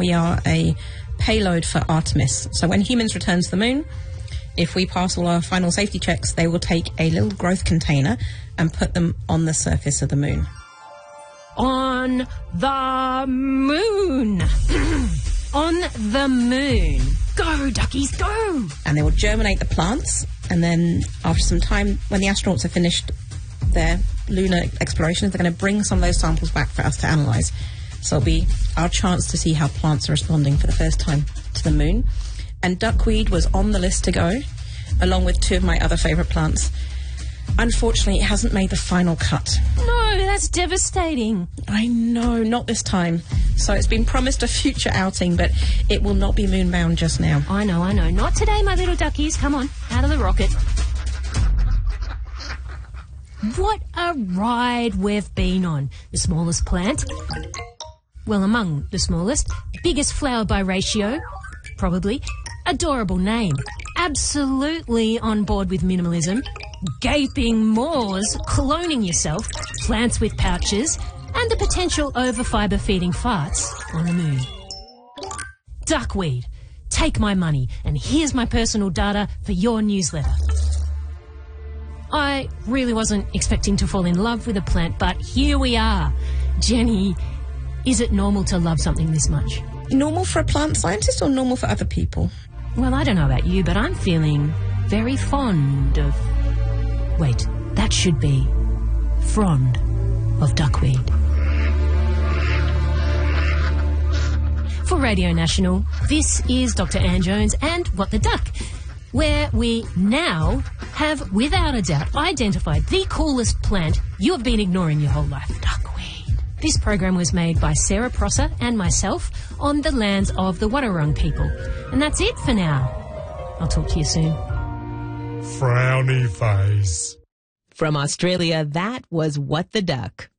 we are a payload for Artemis. So when humans return to the moon, if we pass all our final safety checks, they will take a little growth container and put them on the surface of the moon. On the moon. On the moon. Go, duckies, go! And they will germinate the plants, and then after some time, when the astronauts have finished their lunar explorations, they're going to bring some of those samples back for us to analyse. So it'll be our chance to see how plants are responding for the first time to the moon. And duckweed was on the list to go, along with two of my other favourite plants. Unfortunately, it hasn't made the final cut. No, that's devastating. I know, not this time. So it's been promised a future outing, but it will not be moonbound just now. I know. Not today, my little duckies. Come on, out of the rocket. What a ride we've been on. The smallest plant. Well, among the smallest. Biggest flower by ratio. Probably. Adorable name. Absolutely on board with minimalism. Gaping maws, cloning yourself, plants with pouches, and the potential over-fibre feeding farts on the moon. Duckweed, take my money, and here's my personal data for your newsletter. I really wasn't expecting to fall in love with a plant, but here we are. Jenny, is it normal to love something this much? Normal for a plant scientist or normal for other people? Well, I don't know about you, but I'm feeling very fond of... Wait, that should be frond of duckweed. For Radio National, this is Dr. Anne Jones and What the Duck, where we now have, without a doubt, identified the coolest plant you have been ignoring your whole life, duckweed. This program was made by Sarah Prosser and myself on the lands of the Wadawurrung people. And that's it for now. I'll talk to you soon. Frowny face. From Australia, that was What the Duck.